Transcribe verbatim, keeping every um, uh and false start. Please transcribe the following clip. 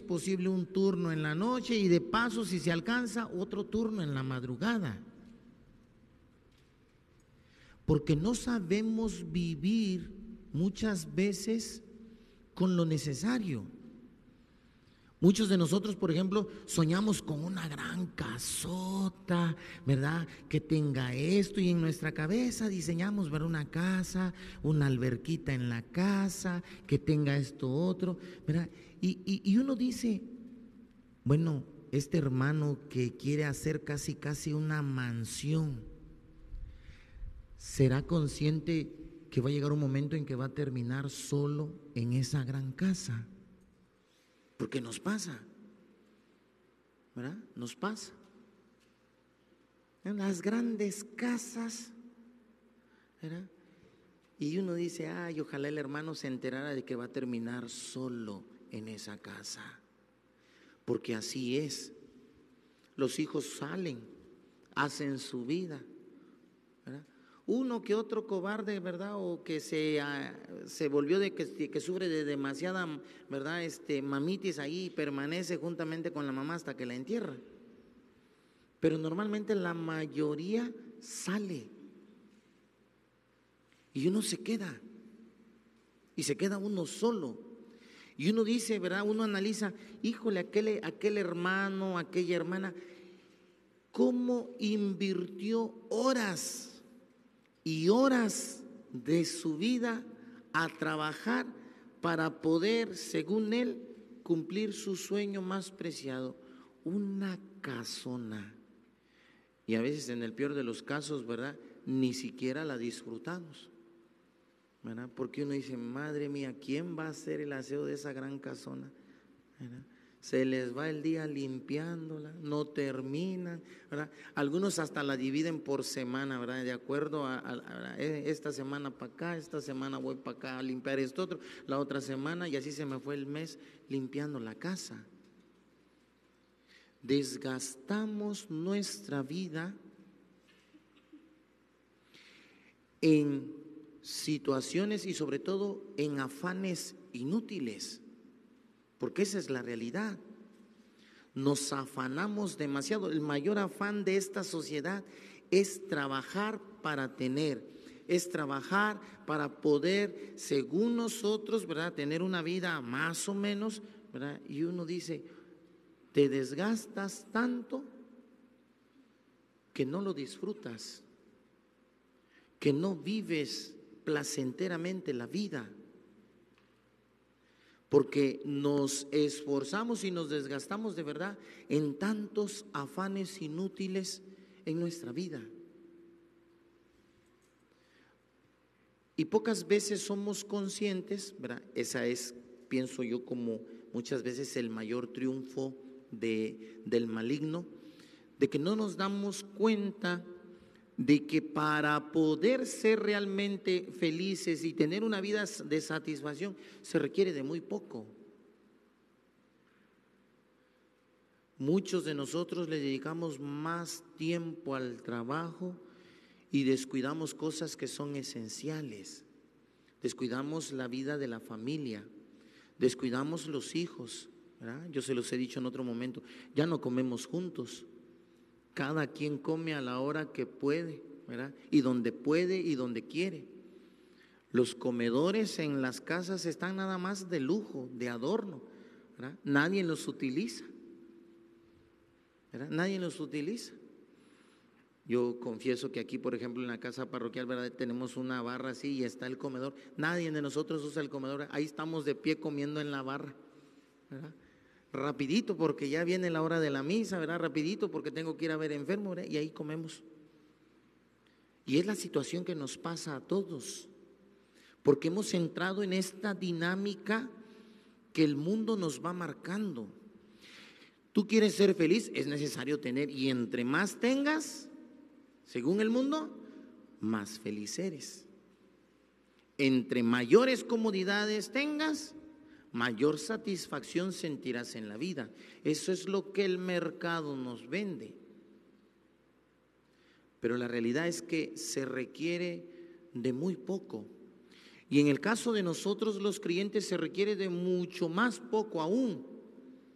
posible un turno en la noche y de paso, si se alcanza, otro turno en la madrugada. Porque no sabemos vivir muchas veces con lo necesario. Muchos de nosotros, por ejemplo, soñamos con una gran casota, ¿verdad? Que tenga esto, y en nuestra cabeza diseñamos, ¿verdad? Una casa, una alberquita en la casa, que tenga esto otro, ¿verdad? Y, y, y uno dice, bueno, este hermano que quiere hacer casi casi una mansión, ¿será consciente que va a llegar un momento en que va a terminar solo en esa gran casa? Porque nos pasa, ¿verdad? Nos pasa. En las grandes casas, ¿verdad? Y uno dice, ay, ojalá el hermano se enterara de que va a terminar solo en esa casa. Porque así es. Los hijos salen, hacen su vida, ¿verdad? Uno que otro cobarde, ¿verdad? O que se, uh, se volvió de que, que sufre de demasiada, ¿verdad? Este, mamitis ahí y permanece juntamente con la mamá hasta que la entierra. Pero normalmente la mayoría sale y uno se queda y se queda uno solo. Y uno dice, ¿verdad? Uno analiza, híjole, aquel, aquel hermano, aquella hermana, ¿cómo invirtió horas y horas de su vida a trabajar para poder, según él, cumplir su sueño más preciado, una casona? Y a veces, en el peor de los casos, ¿verdad?, ni siquiera la disfrutamos, ¿verdad? Porque uno dice, madre mía, ¿quién va a hacer el aseo de esa gran casona? ¿Verdad? Se les va el día limpiándola, no terminan, ¿verdad? Algunos hasta la dividen por semana, ¿verdad? De acuerdo a, a, a esta semana para acá, esta semana voy para acá a limpiar esto otro, la otra semana, y así se me fue el mes limpiando la casa. Desgastamos nuestra vida en situaciones y sobre todo en afanes inútiles. Porque esa es la realidad. Nos afanamos demasiado. El mayor afán de esta sociedad es trabajar para tener, es trabajar para poder, según nosotros, ¿verdad?, tener una vida más o menos, ¿verdad? Y uno dice, te desgastas tanto que no lo disfrutas, que no vives placenteramente la vida. Porque nos esforzamos y nos desgastamos de verdad en tantos afanes inútiles en nuestra vida. Y pocas veces somos conscientes, ¿verdad? Esa es, pienso yo, como muchas veces el mayor triunfo de, del maligno, de que no nos damos cuenta de que para poder ser realmente felices y tener una vida de satisfacción se requiere de muy poco. Muchos de nosotros le dedicamos más tiempo al trabajo y descuidamos cosas que son esenciales. Descuidamos la vida de la familia, descuidamos los hijos, ¿verdad? Yo se los he dicho en otro momento, ya no comemos juntos. Cada quien come a la hora que puede, ¿verdad? Y donde puede y donde quiere. Los comedores en las casas están nada más de lujo, de adorno, ¿verdad? Nadie los utiliza, ¿verdad? Nadie los utiliza. Yo confieso que aquí, por ejemplo, en la casa parroquial, ¿verdad?, tenemos una barra así y está el comedor. Nadie de nosotros usa el comedor. Ahí estamos de pie comiendo en la barra, ¿verdad? Rapidito porque ya viene la hora de la misa, ¿verdad? Rapidito porque tengo que ir a ver enfermo, ¿verdad? Y ahí comemos. Y es la situación que nos pasa a todos, porque hemos entrado en esta dinámica que el mundo nos va marcando. Tú quieres ser feliz, es necesario tener, y entre más tengas, según el mundo, más feliz eres. Entre mayores comodidades tengas, mayor satisfacción sentirás en la vida. Eso es lo que el mercado nos vende. Pero la realidad es que se requiere de muy poco. Y en el caso de nosotros los creyentes se requiere de mucho más poco aún.